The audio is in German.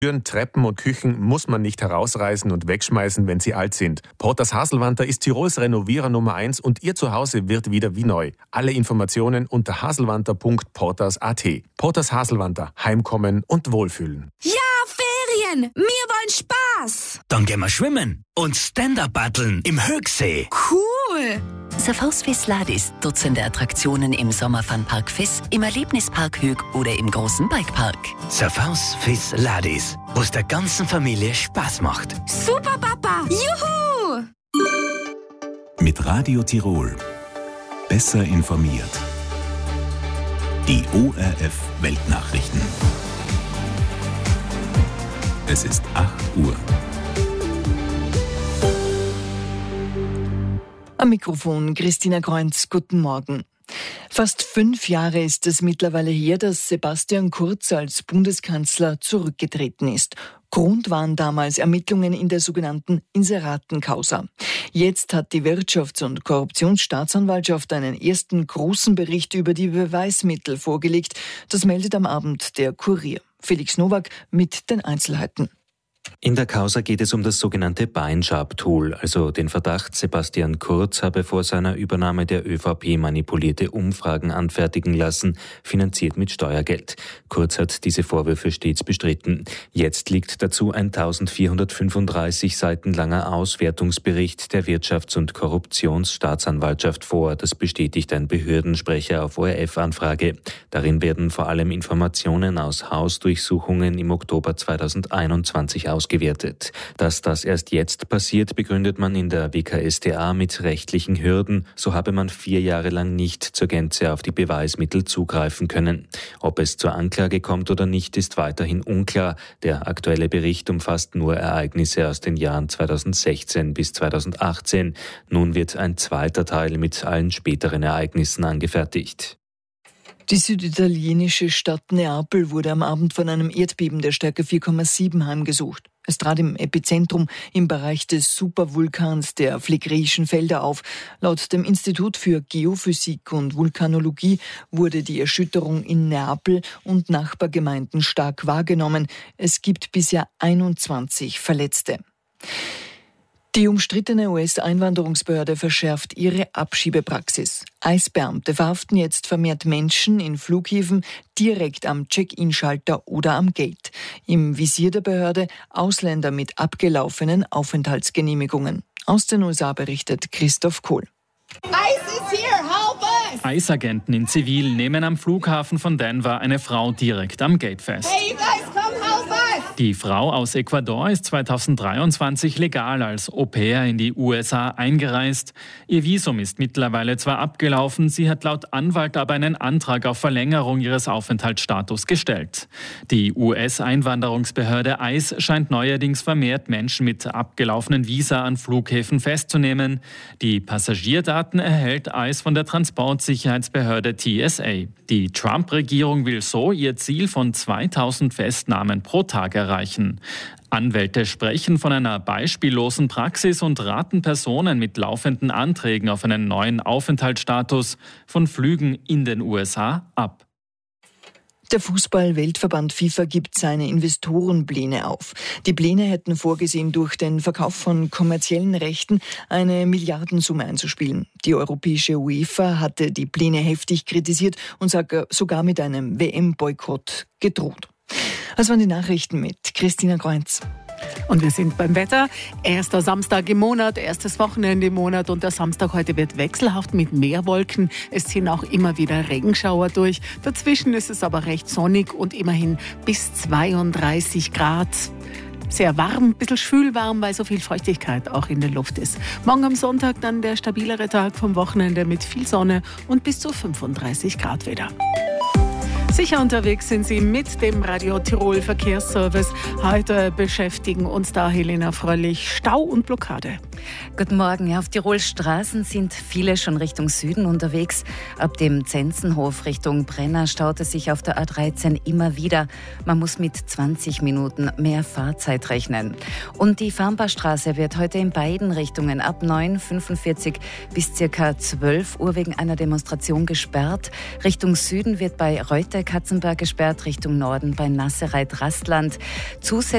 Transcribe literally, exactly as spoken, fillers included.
Türen, Treppen und Küchen muss man nicht herausreißen und wegschmeißen, wenn sie alt sind. Porters Haselwanter ist Tirols Renovierer Nummer eins und Ihr Zuhause wird wieder wie neu. Alle Informationen unter haselwanter punkt porters punkt at. Porters Haselwanter. Heimkommen und Wohlfühlen. Ja, Ferien! Wir wollen Spaß! Dann gehen wir schwimmen und Stand-Up-Paddeln im Höchsee. Cool! Surfaus Fis Ladis, Dutzende Attraktionen im Sommerfunpark Fis, im Erlebnispark Hög oder im großen Bikepark. Surfaus Fis Ladis, wo es der ganzen Familie Spaß macht. Super, Papa! Juhu! Mit Radio Tirol. Besser informiert. Die O R F Weltnachrichten. Es ist acht Uhr. Am Mikrofon Christina Kreunz, guten Morgen. Fast fünf Jahre ist es mittlerweile her, dass Sebastian Kurz als Bundeskanzler zurückgetreten ist. Grund waren damals Ermittlungen in der sogenannten Inseratenkausa. Jetzt hat die Wirtschafts- und Korruptionsstaatsanwaltschaft einen ersten großen Bericht über die Beweismittel vorgelegt. Das meldet am Abend der Kurier. Felix Nowak mit den Einzelheiten. In der Causa geht es um das sogenannte Beinschab-Tool, also den Verdacht, Sebastian Kurz habe vor seiner Übernahme der ÖVP manipulierte Umfragen anfertigen lassen, finanziert mit Steuergeld. Kurz hat diese Vorwürfe stets bestritten. Jetzt liegt dazu ein eintausendvierhundertfünfunddreißig Seiten langer Auswertungsbericht der Wirtschafts- und Korruptionsstaatsanwaltschaft vor. Das bestätigt ein Behördensprecher auf O R F-Anfrage. Darin werden vor allem Informationen aus Hausdurchsuchungen im Oktober zweitausendeinundzwanzig ausgewertet. Dass das erst jetzt passiert, begründet man in der W K S t A mit rechtlichen Hürden. So habe man vier Jahre lang nicht zur Gänze auf die Beweismittel zugreifen können. Ob es zur Anklage kommt oder nicht, ist weiterhin unklar. Der aktuelle Bericht umfasst nur Ereignisse aus den Jahren zweitausendsechzehn bis zweitausendachtzehn. Nun wird ein zweiter Teil mit allen späteren Ereignissen angefertigt. Die süditalienische Stadt Neapel wurde am Abend von einem Erdbeben der Stärke vier Komma sieben heimgesucht. Es trat im Epizentrum im Bereich des Supervulkans der Phlegräischen Felder auf. Laut dem Institut für Geophysik und Vulkanologie wurde die Erschütterung in Neapel und Nachbargemeinden stark wahrgenommen. Es gibt bisher einundzwanzig Verletzte. Die umstrittene U S-Einwanderungsbehörde verschärft ihre Abschiebepraxis. Eisbeamte verhaften jetzt vermehrt Menschen in Flughäfen direkt am Check-in-Schalter oder am Gate. Im Visier der Behörde Ausländer mit abgelaufenen Aufenthaltsgenehmigungen. Aus den U S A berichtet Christoph Kohl. Ice is here, help us! Eisagenten in Zivil nehmen am Flughafen von Denver eine Frau direkt am Gate fest. Hey, you guys, come help us! Die Frau aus Ecuador ist zweitausenddreiundzwanzig legal als Au-pair in die U S A eingereist. Ihr Visum ist mittlerweile zwar abgelaufen, sie hat laut Anwalt aber einen Antrag auf Verlängerung ihres Aufenthaltsstatus gestellt. Die U S-Einwanderungsbehörde I C E scheint neuerdings vermehrt Menschen mit abgelaufenen Visa an Flughäfen festzunehmen. Die Passagierdaten erhält I C E von der Transportsicherheitsbehörde T S A. Die Trump-Regierung will so ihr Ziel von zweitausend Festnahmen pro Tag erreichen. Anwälte sprechen von einer beispiellosen Praxis und raten Personen mit laufenden Anträgen auf einen neuen Aufenthaltsstatus von Flügen in den U S A ab. Der Fußball-Weltverband FIFA gibt seine Investorenpläne auf. Die Pläne hätten vorgesehen, durch den Verkauf von kommerziellen Rechten eine Milliardensumme einzuspielen. Die europäische UEFA hatte die Pläne heftig kritisiert und sogar mit einem W M-Boykott gedroht. Das waren die Nachrichten mit Christina Kreunz. Und wir sind beim Wetter. Erster Samstag im Monat, erstes Wochenende im Monat und der Samstag heute wird wechselhaft mit mehr Wolken. Es ziehen auch immer wieder Regenschauer durch. Dazwischen ist es aber recht sonnig und immerhin bis zweiunddreißig Grad. Sehr warm, ein bisschen schwülwarm, weil so viel Feuchtigkeit auch in der Luft ist. Morgen am Sonntag dann der stabilere Tag vom Wochenende mit viel Sonne und bis zu fünfunddreißig Grad wieder. Sicher unterwegs sind Sie mit dem Radio Tirol Verkehrsservice. Heute beschäftigen uns da Helena Fröhlich Stau und Blockade. Guten Morgen. Auf Tirols Straßen sind viele schon Richtung Süden unterwegs. Ab dem Zenzenhof Richtung Brenner staut es sich auf der A dreizehn immer wieder. Man muss mit zwanzig Minuten mehr Fahrzeit rechnen. Und die Farmbarstraße wird heute in beiden Richtungen ab neun Uhr fünfundvierzig bis ca. zwölf Uhr wegen einer Demonstration gesperrt. Richtung Süden wird bei Reuter-Katzenberg gesperrt, Richtung Norden bei Nassereit-Rastland. Zusätzlich